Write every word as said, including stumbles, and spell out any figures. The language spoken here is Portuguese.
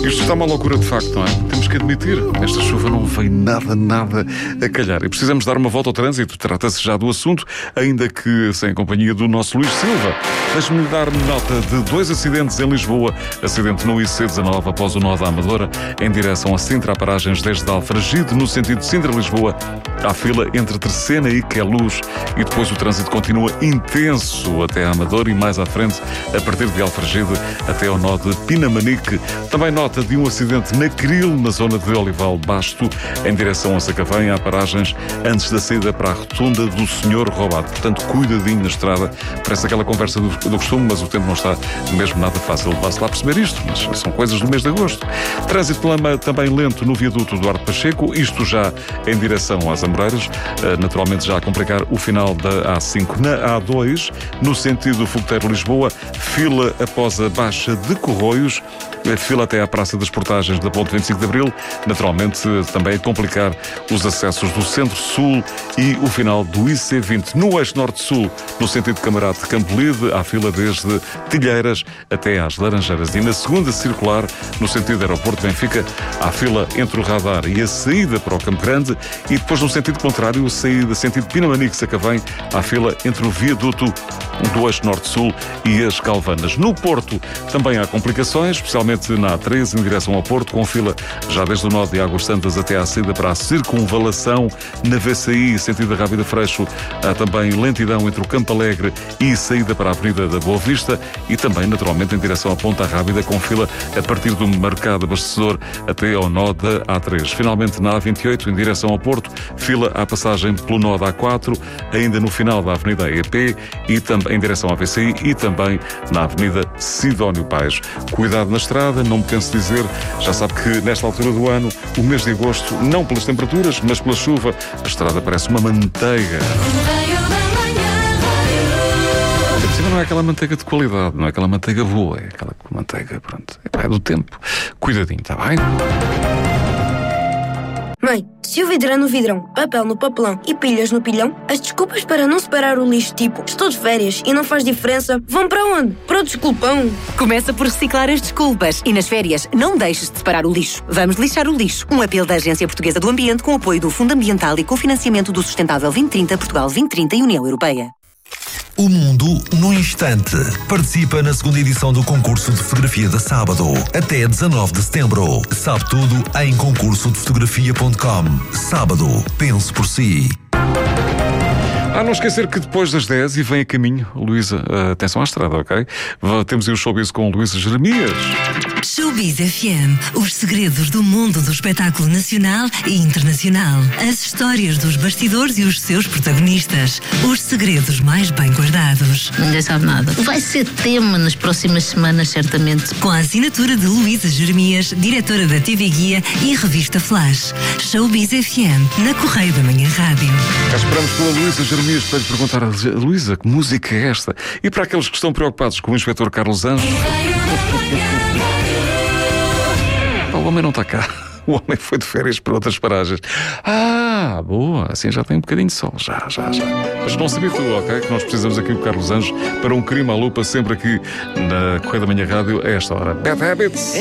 Isto está uma loucura de facto, não é? Temos que admitir, esta chuva não veio nada, nada a calhar. E precisamos dar uma volta ao trânsito. Trata-se já do assunto, ainda que sem companhia do nosso Luís Silva. Deixe-me dar nota de dois acidentes em Lisboa. Acidente no I C dezanove após o nó da Amadora, em direção a Sintra, a paragens desde Alfragide, no sentido de Sintra-Lisboa. Há fila entre Terceira e Queluz. E depois o trânsito continua intenso até a Amadora e mais à frente, a partir de Alfragide até ao nó de Pinamanique. Também nota de um acidente na Cril, na zona de Olival Basto, em direção a Sacavém. Há paragens antes da saída para a rotunda do Senhor Roubado. Portanto, cuidadinho na estrada. Parece aquela conversa do, do costume, mas o tempo não está mesmo nada fácil. Vá-se lá perceber isto, mas são coisas do mês de agosto. Trânsito lama também lento no viaduto Duarte Pacheco, isto já em direção às Amoreiras. Naturalmente já a complicar o final da A cinco. Na A dois, no sentido Fogoteiro-Lisboa, fila após a baixa de Corroios, fila até à Praça das Portagens da Ponte vinte e cinco de Abril, naturalmente também a complicar os acessos do Centro-Sul e o final do I C vinte. No eixo Norte-Sul, no sentido Camarate de Campolide, há fila desde Tilheiras até às Laranjeiras. E na segunda circular, no sentido Aeroporto Benfica, há fila entre o radar e a saída para o Campo Grande, e depois no sentido contrário, saída sentido Pinamanique-Sacavém, há fila entre o viaduto do eixo Norte-Sul e as Calvanas. No Porto também há complicações, especialmente na A treze, em direção ao Porto, com fila já desde o nó de Águas Santas até à saída para a circunvalação. Na V C I, sentido Rábida Freixo, há também lentidão entre o Campo Alegre e saída para a Avenida da Boa Vista, e também, naturalmente, em direção à Ponta Rábida, com fila a partir do Mercado Abastecedor até ao nó da A três. Finalmente, na A vinte e oito, em direção ao Porto, fila à passagem pelo nó da A quatro, ainda no final da Avenida E P, e também em direção à V C I, e também na Avenida Sidónio Pais. Cuidado na estrada, não me canso de dizer, já sabe que nesta altura do ano, o mês de agosto, não pelas temperaturas, mas pela chuva, a estrada parece uma manteiga. Por cima não é aquela manteiga de qualidade, não é aquela manteiga boa, é aquela manteiga, pronto, é do tempo. Cuidadinho, está bem? Mãe, se o vidro é no vidrão, papel no papelão e pilhas no pilhão, as desculpas para não separar o lixo, tipo estou de férias e não faz diferença, vão para onde? Para o desculpão. Começa por reciclar as desculpas e nas férias não deixes de separar o lixo. Vamos lixar o lixo. Um apelo da Agência Portuguesa do Ambiente com apoio do Fundo Ambiental e cofinanciamento do Sustentável vinte trinta, Portugal vinte trinta e União Europeia. O Mundo no Instante. Participa na segunda edição do concurso de fotografia da Sábado, até dezanove de setembro. Sabe tudo em concurso de fotografia ponto com. Sábado, pense por si. Ah, não esquecer que depois das dez e vem a caminho, Luísa, uh, atenção à estrada, ok? Temos aí o Showbiz com Luísa Jeremias. Showbiz F M, os segredos do mundo do espetáculo nacional e internacional. As histórias dos bastidores e os seus protagonistas. Os segredos mais bem guardados. Ninguém sabe nada. Vai ser tema nas próximas semanas, certamente. Com a assinatura de Luísa Jeremias, diretora da T V Guia e revista Flash. Showbiz F M, na Correio da Manhã Rádio. Cá esperamos pela Luísa Jeremias para lhe perguntar, Luísa, que música é esta? E para aqueles que estão preocupados com o inspetor Carlos Anjos... O homem não está cá. O homem foi de férias para outras paragens. Ah, boa. Assim já tem um bocadinho de sol. Já, já, já. Mas não se habitua, ok? Que nós precisamos aqui do Carlos Anjos para um crime à lupa, sempre aqui na Correio da Manhã Rádio, a esta hora. Bad Habits.